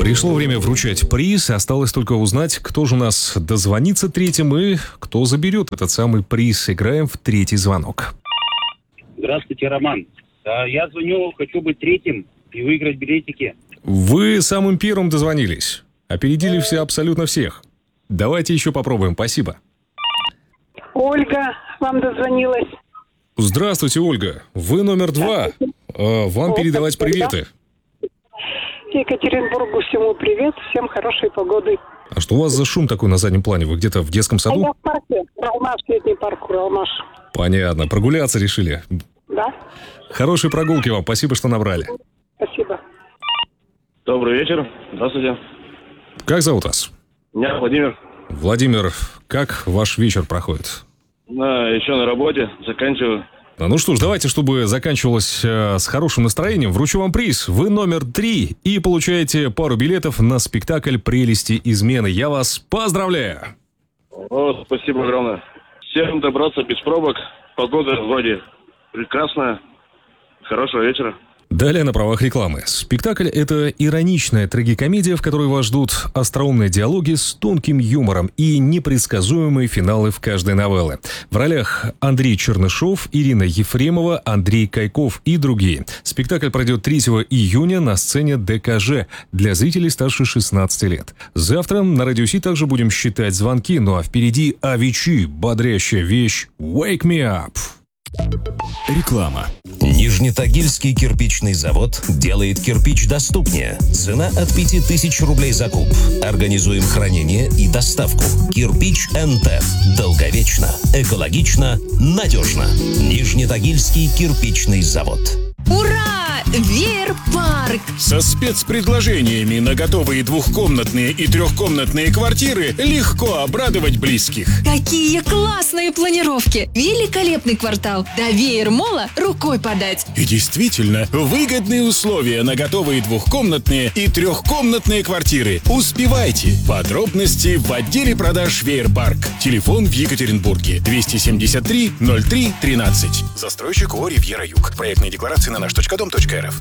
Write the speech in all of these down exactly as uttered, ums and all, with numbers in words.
Пришло время вручать приз. Осталось только узнать, кто же у нас дозвонится третьим и кто заберет этот самый приз. Играем в третий звонок. Здравствуйте, Роман. А, Я звоню, хочу быть третьим и выиграть билетики. Вы самым первым дозвонились. Опередили все абсолютно всех. Давайте еще попробуем. Спасибо. Ольга вам дозвонилась. Здравствуйте, Ольга. Вы номер два. А, Вам О, передавать спасибо. приветы. Екатеринбургу всему привет, всем хорошей погоды. А что у вас за шум такой на заднем плане? Вы где-то в детском А саду? я в парке, Уралмаш, летний парк Уралмаш. Понятно. Прогуляться решили. Да, Хорошей прогулки вам. Спасибо, что набрали. спасибо. Добрый вечер. Здравствуйте. Как зовут вас? Меня Владимир. Владимир, как ваш вечер проходит? На, еще на работе. Заканчиваю. А, Ну что ж, давайте, чтобы заканчивалось э, с хорошим настроением, вручу вам приз. Вы номер три и получаете пару билетов на спектакль «Прелести измены». Я вас поздравляю! О, спасибо огромное. Всем добраться без пробок. Погода вроде прекрасная. Хорошего вечера. Далее на правах рекламы. Спектакль – это ироничная трагикомедия, в которой вас ждут остроумные диалоги с тонким юмором и непредсказуемые финалы в каждой новелле. В ролях Андрей Чернышов, Ирина Ефремова, Андрей Кайков и другие. Спектакль пройдет третьего июня на сцене ДКЖ для зрителей старше шестнадцати лет. Завтра на Радио Си также будем считать звонки, ну а впереди Avicii, бодрящая вещь «Wake Me Up». Реклама. Нижнетагильский кирпичный завод делает кирпич доступнее. Цена от пяти тысяч рублей за куб. Организуем хранение и доставку. Кирпич эн тэ. Долговечно, экологично, надежно. Нижнетагильский кирпичный завод. Ура! Веер-парк! Со спецпредложениями на готовые двухкомнатные и трехкомнатные квартиры легко обрадовать близких. Какие классные планировки! Великолепный квартал! До Веер-мола рукой подать! И действительно, выгодные условия на готовые двухкомнатные и трехкомнатные квартиры. Успевайте! Подробности в отделе продаж Веер-парк. Телефон в Екатеринбурге двести семьдесят три ноль три тринадцать. Застройщик ООО «Ривьера Юг». Проектные декларации на наш точка дом точка эр эф.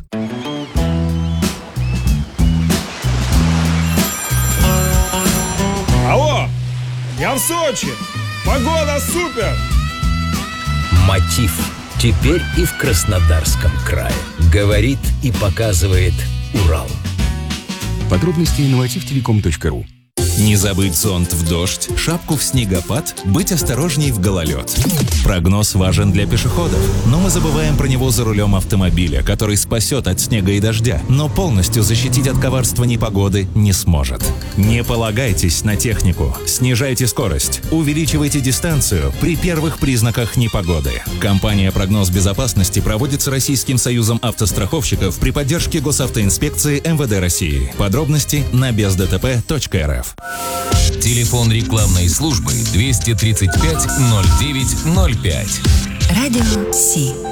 Алло, я в Сочи. Погода супер. Мотив. Теперь и в Краснодарском крае. Говорит и показывает Урал. Подробности на мотив телеком точка ру. Не забыть зонт в дождь, шапку в снегопад, быть осторожней в гололед. Прогноз важен для пешеходов, но мы забываем про него за рулем автомобиля, который спасет от снега и дождя, но полностью защитить от коварства непогоды не сможет. Не полагайтесь на технику, снижайте скорость, увеличивайте дистанцию при первых признаках непогоды. Компания «Прогноз безопасности» проводит с Российским союзом автостраховщиков при поддержке Госавтоинспекции эм вэ дэ России. Подробности на без дэ тэ пэ точка эр эф. Телефон рекламной службы двести тридцать пять ноль девять ноль пять. Радио Си.